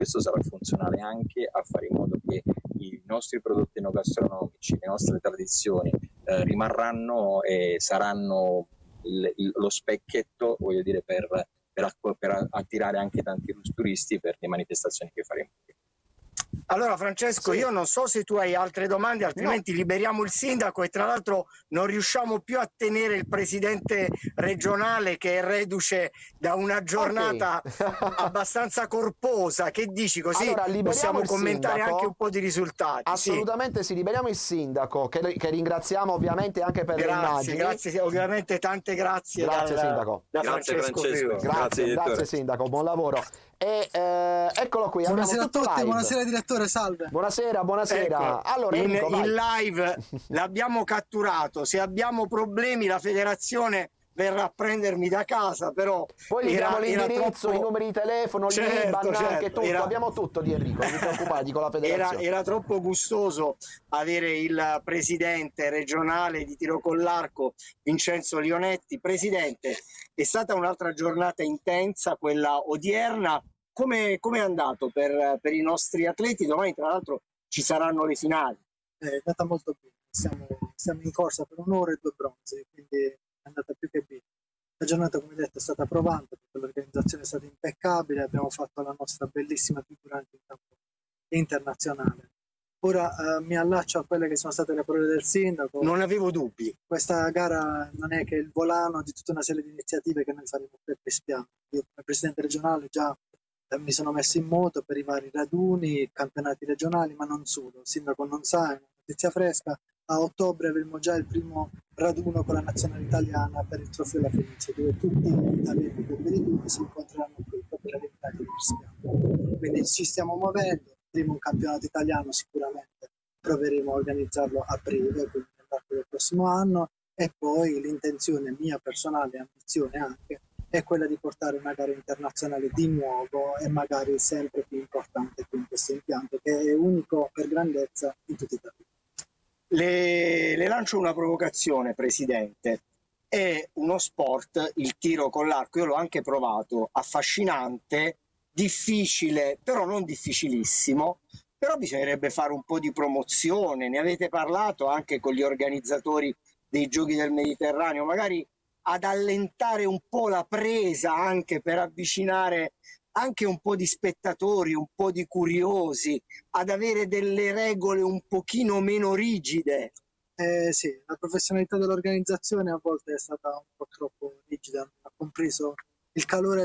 questo sarà funzionale anche a fare in modo che i nostri prodotti enogastronomici, le nostre tradizioni rimarranno e saranno lo specchietto, voglio dire, per attirare anche tanti turisti per le manifestazioni che faremo. Allora Francesco, io non so se tu hai altre domande, altrimenti liberiamo il sindaco, e tra l'altro non riusciamo più a tenere il presidente regionale che è reduce da una giornata abbastanza corposa. Che dici, così allora, possiamo commentare sindaco, anche un po' di risultati? Assolutamente sì, liberiamo il sindaco che ringraziamo ovviamente anche per le immagini. Grazie, ovviamente tante grazie. Grazie sindaco. Da Francesco. Grazie sindaco, buon lavoro. E eccolo qui. Buonasera a tutti, live. Buonasera direttore, salve. Buonasera. Ecco, allora, in live l'abbiamo catturato. Se abbiamo problemi la federazione verrà a prendermi da casa, però poi gli diamo l'indirizzo, troppo... i numeri di telefono, l'IBAN, anche tutto, abbiamo tutto di Enrico, non vi preoccupate, dico la federazione. Era troppo gustoso avere il presidente regionale di tiro con l'arco, Vincenzo Lionetti. Presidente, è stata un'altra giornata intensa, quella odierna. Come è andato per i nostri atleti? Domani tra l'altro ci saranno le finali. È andata molto bene, siamo in corsa per 1 ora e 2 bronzi, quindi è andata più che bene. La giornata, come detto, è stata provante perché l'organizzazione è stata impeccabile, abbiamo fatto la nostra bellissima figura anche in campo internazionale. Ora mi allaccio a quelle che sono state le parole del sindaco. Non avevo dubbi. Questa gara non è che il volano di tutta una serie di iniziative che noi faremo per Crispiano. Io come presidente regionale già mi sono messo in moto per i vari raduni, campionati regionali, ma non solo. Il sindaco non sa, è una notizia fresca. A ottobre avremo già il primo raduno con la nazionale italiana per il trofeo La Fenice, dove tutti gli talenti del meridione si incontreranno qui per la verità di Cristiano. Quindi ci stiamo muovendo, primo un campionato italiano sicuramente proveremo a organizzarlo a breve, quindi nell'arco del prossimo anno, e poi l'intenzione mia personale, ambizione anche, è quella di portare una gara internazionale di nuovo e magari sempre più importante qui in questo impianto che è unico per grandezza in tutta Italia. Le lancio una provocazione, Presidente. È uno sport, il tiro con l'arco, io l'ho anche provato, affascinante, difficile, però non difficilissimo, però bisognerebbe fare un po' di promozione. Ne avete parlato anche con gli organizzatori dei Giochi del Mediterraneo, magari ad allentare un po' la presa anche per avvicinare anche un po' di spettatori, un po' di curiosi, ad avere delle regole un pochino meno rigide. Sì, la professionalità dell'organizzazione a volte è stata un po' troppo rigida, ha compreso il calore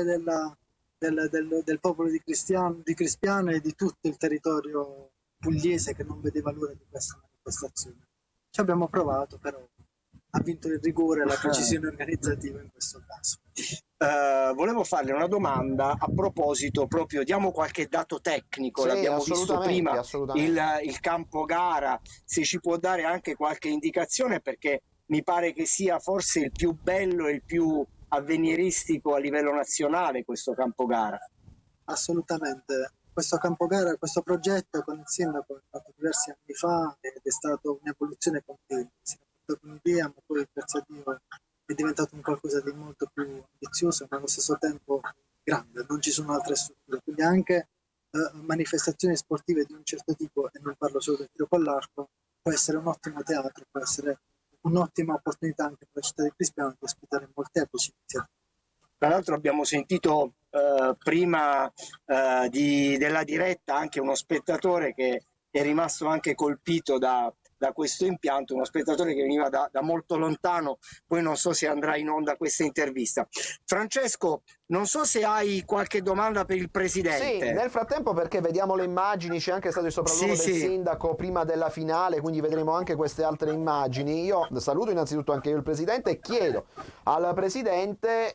del popolo di Crispiano e di tutto il territorio pugliese che non vedeva l'ora di questa manifestazione. Ci abbiamo provato, però ha vinto il rigore e la precisione organizzativa in questo caso. Volevo farle una domanda a proposito proprio, diamo qualche dato tecnico, sì, l'abbiamo visto prima, il campo gara, se ci può dare anche qualche indicazione, perché mi pare che sia forse il più bello e il più avveniristico a livello nazionale questo campo gara. Assolutamente, questo campo gara, questo progetto con il sindaco è fatto diversi anni fa ed è stato un'evoluzione continua. Un'idea, ma poi grazie a Dio è diventato un qualcosa di molto più ambizioso, ma allo stesso tempo grande, non ci sono altre strutture, quindi anche manifestazioni sportive di un certo tipo, e non parlo solo del tiro con l'arco, può essere un ottimo teatro, può essere un'ottima opportunità anche per la città di Crispiano di ospitare molteplici iniziative. Tra l'altro abbiamo sentito prima della diretta anche uno spettatore che è rimasto anche colpito da questo impianto, uno spettatore che veniva da molto lontano, poi non so se andrà in onda questa intervista. Francesco, non so se hai qualche domanda per il Presidente. Sì, nel frattempo, perché vediamo le immagini, c'è anche stato il sopralluogo del sindaco prima della finale, quindi vedremo anche queste altre immagini. Io saluto innanzitutto anche io il Presidente e chiedo al Presidente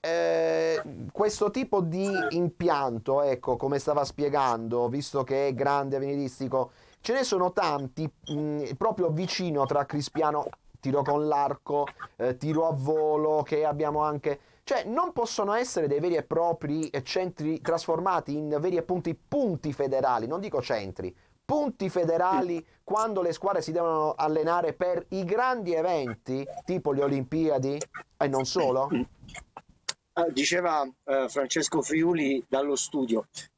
questo tipo di impianto, ecco, come stava spiegando, visto che è grande, avveniristico, ce ne sono tanti proprio vicino tra Crispiano, tiro con l'arco, tiro a volo, che abbiamo anche, cioè non possono essere dei veri e propri centri trasformati in veri e punti federali, non dico centri, punti federali quando le squadre si devono allenare per i grandi eventi tipo le Olimpiadi e non solo? Diceva Francesco Friuli dallo studio,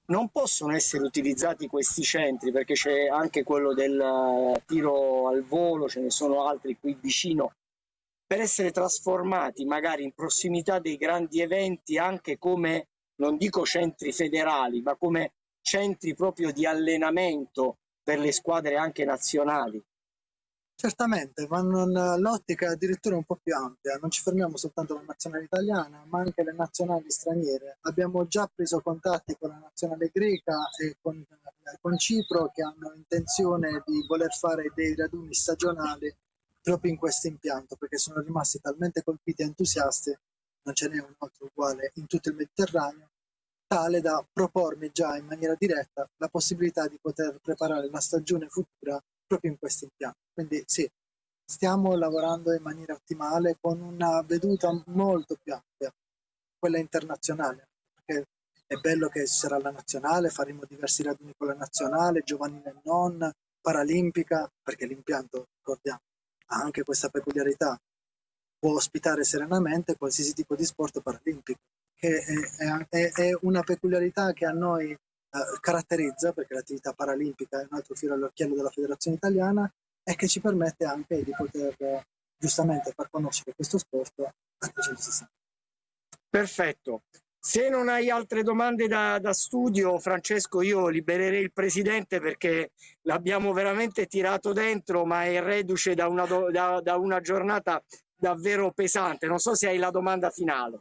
non possono essere utilizzati questi centri, perché c'è anche quello del tiro al volo, ce ne sono altri qui vicino, per essere trasformati magari in prossimità dei grandi eventi anche come, non dico centri federali, ma come centri proprio di allenamento per le squadre anche nazionali. Certamente, ma l'ottica è addirittura un po' più ampia, non ci fermiamo soltanto alla nazionale italiana, ma anche alle nazionali straniere. Abbiamo già preso contatti con la nazionale greca e con Cipro, che hanno intenzione di voler fare dei raduni stagionali proprio in questo impianto, perché sono rimasti talmente colpiti e entusiasti, non ce n'è un altro uguale in tutto il Mediterraneo, tale da propormi già in maniera diretta la possibilità di poter preparare la stagione futura proprio in questo impianto. Quindi sì, stiamo lavorando in maniera ottimale con una veduta molto più ampia, quella internazionale, perché è bello che ci sarà la nazionale, faremo diversi raduni con la nazionale, giovanile e non, paralimpica, perché l'impianto, ricordiamo, ha anche questa peculiarità, può ospitare serenamente qualsiasi tipo di sport paralimpico, che è una peculiarità che a noi caratterizza, perché l'attività paralimpica è un altro fiore all'occhiello della Federazione Italiana e che ci permette anche di poter giustamente far conoscere questo sport a 360. Perfetto. Se non hai altre domande da studio, Francesco, io libererei il Presidente perché l'abbiamo veramente tirato dentro, ma è reduce da una giornata davvero pesante. Non so se hai la domanda finale.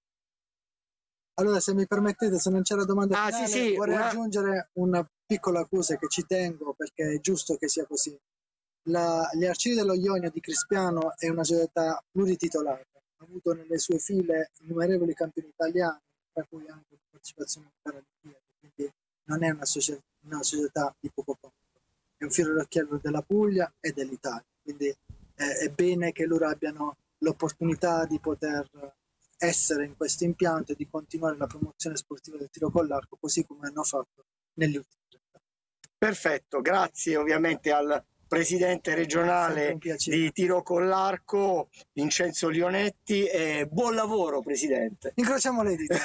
Allora, se mi permettete, se non c'è la domanda finale, sì, vorrei aggiungere una piccola cosa che ci tengo, perché è giusto che sia così. Gli Arcieri dello Ionio di Crispiano è una società plurititolare, ha avuto nelle sue file innumerevoli campioni italiani, tra cui anche una partecipazione alle Paralimpiadi, quindi non è una società di poco conto, è un fiore all'occhiello della Puglia e dell'Italia, quindi è bene che loro abbiano l'opportunità di poter essere in questo impianto e di continuare la promozione sportiva del tiro con l'arco, così come hanno fatto negli ultimi 30 anni. Perfetto, grazie ovviamente al presidente regionale di tiro con l'arco Vincenzo Lionetti e buon lavoro presidente. Incrociamo le dita,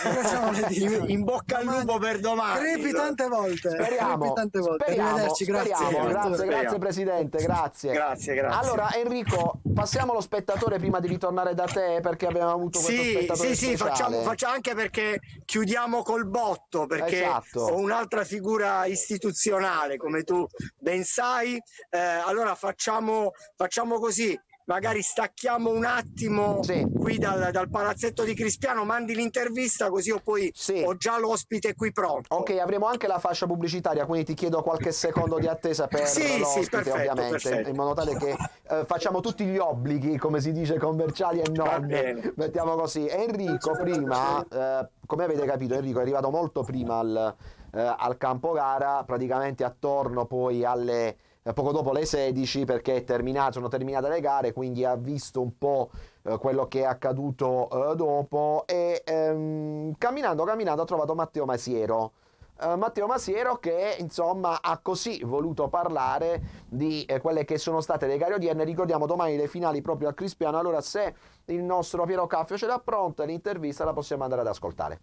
in bocca al lupo per domani. Crepi tante volte. Speriamo. Arrivederci, Grazie presidente, grazie. Grazie. Allora Enrico, passiamo allo spettatore prima di ritornare da te, perché abbiamo avuto questo spettatore speciale. Facciamo anche perché chiudiamo col botto, perché ho un'altra figura istituzionale come tu ben sai. Allora facciamo così, magari stacchiamo un attimo qui dal palazzetto di Crispiano, mandi l'intervista così io poi ho già l'ospite qui pronto. Ok, avremo anche la fascia pubblicitaria, quindi ti chiedo qualche secondo di attesa per l'ospite, perfetto, ovviamente, perfetto. in modo tale che facciamo tutti gli obblighi, come si dice, commerciali e non, mettiamo così. Enrico prima, come avete capito, Enrico è arrivato molto prima al campo gara, praticamente attorno poi alle poco dopo le 16, perché sono terminate le gare, quindi ha visto un po' quello che è accaduto dopo e camminando ha trovato Matteo Masiero. Matteo Masiero che insomma ha così voluto parlare di quelle che sono state le gare odierne. Ricordiamo domani le finali proprio a Crispiano, allora se il nostro Piero Caffio ce l'ha pronta l'intervista la possiamo andare ad ascoltare.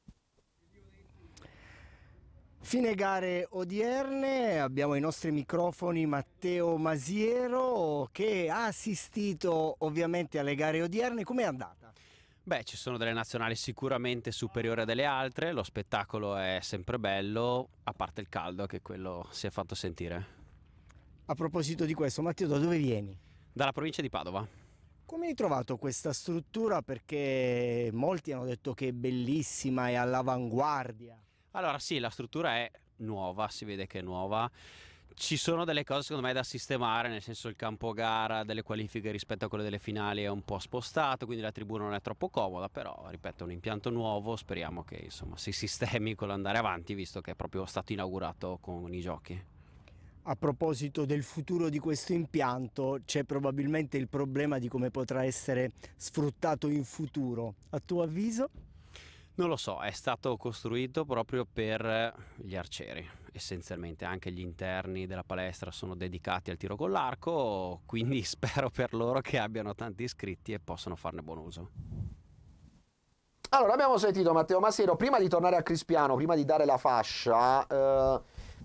Fine gare odierne, abbiamo ai nostri microfoni Matteo Masiero che ha assistito ovviamente alle gare odierne. Com'è andata? Beh, ci sono delle nazionali sicuramente superiori a delle altre, lo spettacolo è sempre bello, a parte il caldo che quello si è fatto sentire. A proposito di questo, Matteo, da dove vieni? Dalla provincia di Padova. Come hai trovato questa struttura? Perché molti hanno detto che è bellissima, è all'avanguardia. Allora sì, la struttura è nuova, si vede che è nuova. Ci sono delle cose secondo me da sistemare, nel senso il campo gara delle qualifiche rispetto a quelle delle finali è un po' spostato, quindi la tribuna non è troppo comoda, però ripeto è un impianto nuovo, speriamo che insomma si sistemi con l'andare avanti visto che è proprio stato inaugurato con i giochi. A proposito del futuro di questo impianto, c'è probabilmente il problema di come potrà essere sfruttato in futuro. A tuo avviso? Non lo so, è stato costruito proprio per gli arcieri, essenzialmente anche gli interni della palestra sono dedicati al tiro con l'arco, quindi spero per loro che abbiano tanti iscritti e possano farne buon uso. Allora, abbiamo sentito Matteo Masiero. Prima di tornare a Crispiano, prima di dare la fascia,